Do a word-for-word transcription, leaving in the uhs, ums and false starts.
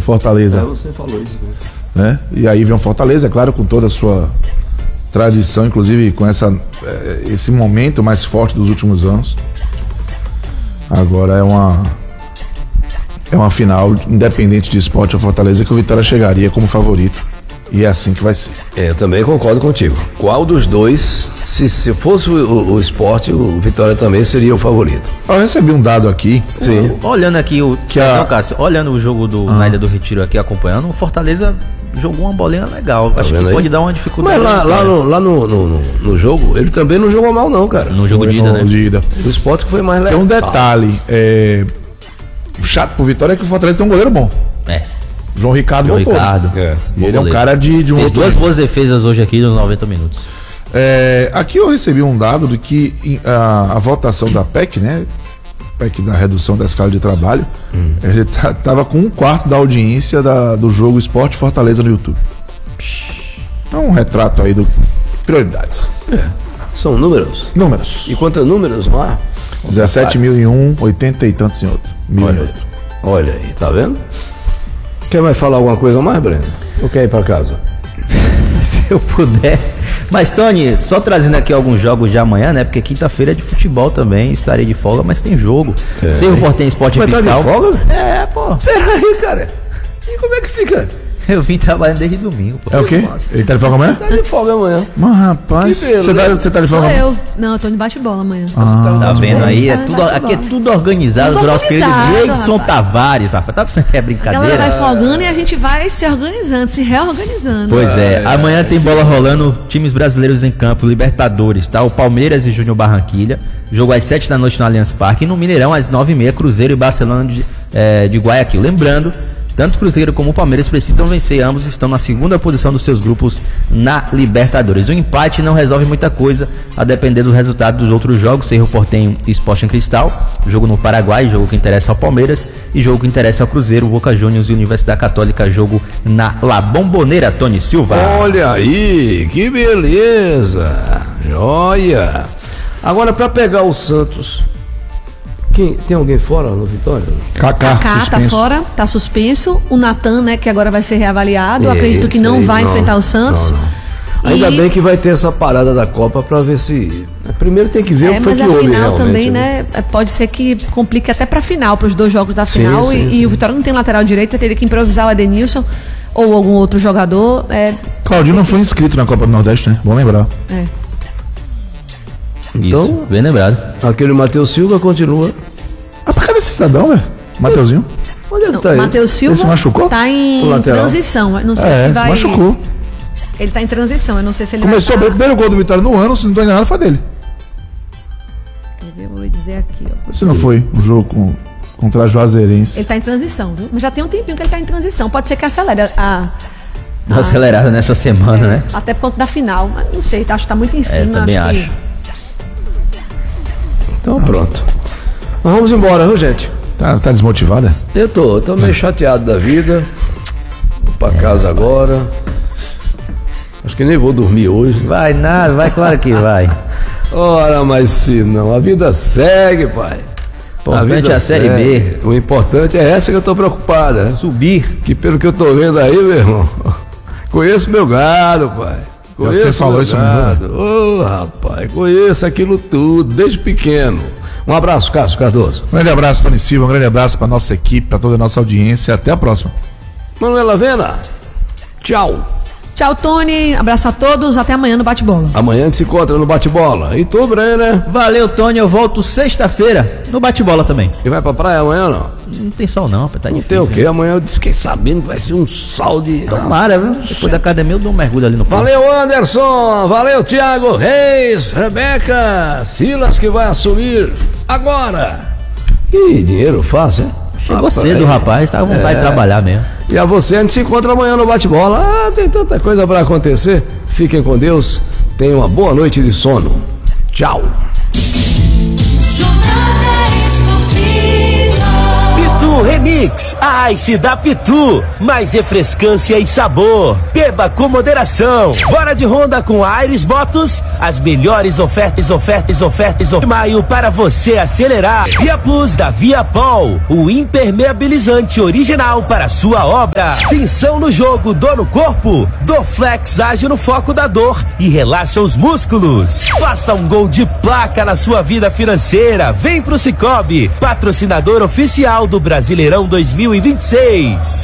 Fortaleza. É, você falou isso. Né? E aí vem o Fortaleza, é claro, com toda a sua tradição, inclusive com essa, esse momento mais forte dos últimos anos. Agora é uma é uma final independente de Sport ou Fortaleza que o Vitória chegaria como favorito. E é assim que vai ser. É, eu também concordo contigo. Qual dos dois, se, se fosse o, o Sport, o Vitória também seria o favorito. Eu recebi um dado aqui. Sim. Olhando aqui o que a... não, Cássio, olhando o jogo do, ah. na Ilha do Retiro aqui acompanhando, o Fortaleza jogou uma bolinha legal. Tá Acho que aí? pode dar uma dificuldade. Mas lá, lá, no, lá no, no, no, no jogo, ele também não jogou mal não, cara. No jogo de ida, né? De ida. O Sport que foi mais legal. Tem um detalhe. É... chato pro Vitória é que o Fortaleza tem um goleiro bom. É. João Ricardo João voltou. Ricardo. É. E ele é um cara de, de um Fez outro duas nível. boas defesas hoje aqui nos noventa minutos. É, aqui eu recebi um dado de que a, a votação da P E C, né? P E C da redução da escala de trabalho, hum. ele tá, tava com um quarto da audiência da, do jogo Sport Fortaleza no YouTube. É um retrato aí do prioridades. É. São números? Números. E quantos números lá? dezessete mil em um, oitenta e tantos em outro. Mil olha, em outro. Olha aí, tá vendo? Quer mais falar alguma coisa mais, Breno? Ou quer ir pra casa? Se eu puder. Mas, Tony, só trazendo aqui alguns jogos de amanhã, né? Porque quinta-feira é de futebol também, estarei de folga, mas tem jogo. É. Cerro Porteño Esporte Cristal. Cristal. Tá de folga? É, pô. Peraí, cara. E como é que fica? Eu vim trabalhando desde domingo, pô. É o quê? Nossa. Ele tá de folga amanhã? Tá de folga amanhã. Mas, rapaz, Que você tá, você tá de Sou folga amanhã? eu. Não, eu tô de bate-bola amanhã. Ah, Tá vendo aí? É Tá tudo, bate-bola. aqui é tudo organizado Tudo por nosso querido organizado, Gleidson rapaz. Tavares, rapaz. Tá pensando que é A galera brincadeira? vai folgando e a gente vai se organizando, se reorganizando. Pois é, amanhã tem bola rolando, times brasileiros em campo, Libertadores, tá? O Palmeiras e Júnior Barranquilha, jogo às sete da noite no Allianz Parque, e no Mineirão às nove e meia, Cruzeiro e Barcelona de, é, de Guayaquil. Lembrando, tanto o Cruzeiro como o Palmeiras precisam vencer, ambos estão na segunda posição dos seus grupos na Libertadores. O empate não resolve muita coisa, a depender do resultado dos outros jogos. Cerro Porteño e Sporting Cristal, jogo no Paraguai, jogo que interessa ao Palmeiras, e jogo que interessa ao Cruzeiro, Boca Juniors e Universidade Católica, jogo na La Bombonera. Tony Silva. Olha aí, que beleza. Joia. Agora, pra pegar o Santos, quem, tem alguém fora no Vitória? Kaká, Kaká tá suspenso. fora, tá suspenso. O Natan, né, que agora vai ser reavaliado. Eu Esse acredito que não aí, vai não, enfrentar o Santos. não, não. Ainda E- bem que vai ter essa parada da Copa pra ver se... Primeiro tem que ver É, o que foi mas que a houve final realmente. também, né? Pode ser que complique até pra final, pros dois jogos da Sim, final. sim, e, sim. e o Vitória não tem lateral direito, teria que improvisar o Edenilson ou algum outro jogador. É, Claudinho não foi inscrito na Copa do Nordeste, né? Bom lembrar. é. Então- Isso, bem lembrado. Aquele Matheus Silva continua. Ah, pra cadê esse cidadão, velho? Mateuzinho? Onde é que Não, tá ele? Matheus Silva Ele se machucou? tá em O lateral? transição. Eu não sei É, se se vai. machucou. Ele tá em transição. Eu não sei se ele Começou vai. bem, o primeiro gol do Vitória no ano, se não tô enganado, foi dele. Quer ver? Eu vou lhe dizer aqui, ó. Se não foi um jogo com, contra a Juazeirense. Ele tá em transição, viu? Mas já tem um tempinho que ele tá em transição. Pode ser que acelere a. a- Uma acelerada nessa semana, né? Até por conta da final. Mas não sei, acho que tá muito em cima. também que- acho. Então pronto. Mas vamos embora, viu, gente? Tá, tá desmotivada? Eu tô, tô meio chateado da vida. Vou pra casa agora. Acho que nem vou dormir hoje. Vai nada, vai, claro que vai. Ora, mas se não, a vida segue, pai. Importante é a Série B. O importante é essa que eu tô preocupado, né? Subir. Que pelo que eu tô vendo aí, meu irmão, conheço meu gado, pai. Já que Conheço você falou meu isso gado. Ô, rapaz, conheço aquilo tudo, desde pequeno. Um abraço, Cássio Cardoso. Um grande abraço, Tony Silva. Um grande abraço pra nossa equipe, pra toda a nossa audiência. Até a próxima. Manuela Vena, tchau. Tchau, Tony. Abraço a todos. Até amanhã no Bate-Bola. Amanhã a gente se encontra no bate-bola. E tu, Breno, né? Valeu, Tony. Eu volto sexta-feira no bate-bola também. E vai pra praia amanhã ou não? Não tem sol não, tá Não difícil. tem o quê? Amanhã eu fiquei sabendo que vai ser um sol de... Tomara, viu? Depois da academia eu dou um mergulho ali no campo. Valeu, Anderson. Valeu, Thiago Reis, Rebeca, Silas, que vai assumir agora. Que dinheiro fácil, hein? Chegou Rapaz, cedo, rapaz. Tá com vontade é. de trabalhar mesmo. E a você, a gente se encontra amanhã no bate-bola. Ah, tem tanta coisa pra acontecer. Fiquem com Deus. Tenham uma boa noite de sono. Tchau. Pitu Remix. Mix, a Ice da Pitu, mais refrescância e sabor. Beba com moderação. Bora de Honda com a Aires Motos, as melhores ofertas, ofertas, ofertas de maio para você acelerar. Via Plus da Viapol, o impermeabilizante original para sua obra. Tensão no jogo, dor no corpo? Dorflex age no foco da dor e relaxa os músculos. Faça um gol de placa na sua vida financeira. Vem pro Cicobi, patrocinador oficial do Brasileirão dois mil e vinte e seis.